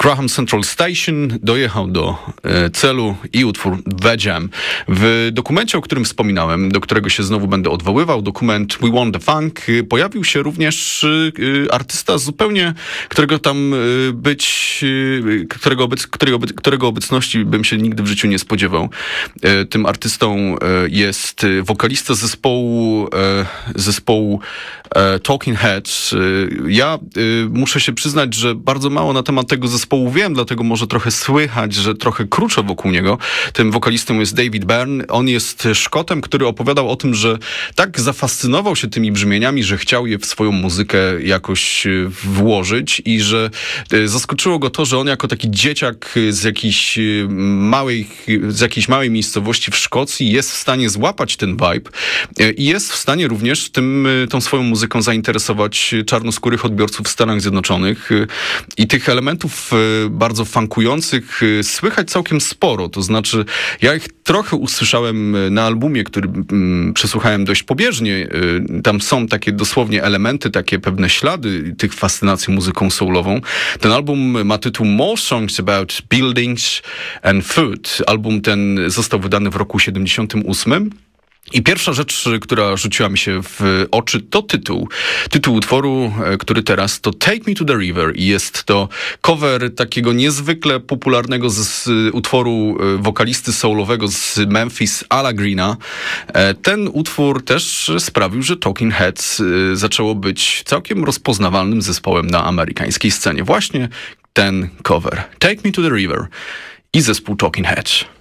Graham Central Station dojechał do celu i utwór The Jam. W dokumencie, o którym wspominałem, do którego się znowu będę odwoływał, dokument We Want the Funk, pojawił się również artysta zupełnie, którego obecności bym się nigdy w życiu nie spodziewał. Tym artystą jest wokalista zespołu Talking Heads. Ja muszę się przyznać, że bardzo mało na temat tego zespołu wiem, dlatego może trochę słychać, że trochę kruczę wokół niego. Tym wokalistą jest David Byrne. On jest Szkotem, który opowiadał o tym, że tak zafascynował się tymi brzmieniami, że chciał je w swoją muzykę jakoś włożyć i że zaskoczyło go to, że on jako taki dzieciak z jakiejś małej miejscowości w Szkocji jest w stanie złapać ten vibe i jest w stanie również tą swoją muzyką zainteresować czarnoskórych odbiorców w Stanach Zjednoczonych. I tych elementów bardzo funkujących słychać całkiem sporo. To znaczy, ja ich trochę usłyszałem na albumie, który przesłuchałem dość pobieżnie. Tam są takie dosłownie elementy, takie pewne ślady tych fascynacji muzyką soulową. Ten album ma tytuł More Songs About Buildings and Food. Album ten został wydany w roku 78. I pierwsza rzecz, która rzuciła mi się w oczy, to tytuł. Tytuł utworu, który teraz to Take Me to the River. I jest to cover takiego niezwykle popularnego z utworu wokalisty soulowego z Memphis, Ala Greena. Ten utwór też sprawił, że Talking Heads zaczęło być całkiem rozpoznawalnym zespołem na amerykańskiej scenie. Właśnie ten cover. Take Me to the River i zespół Talking Heads.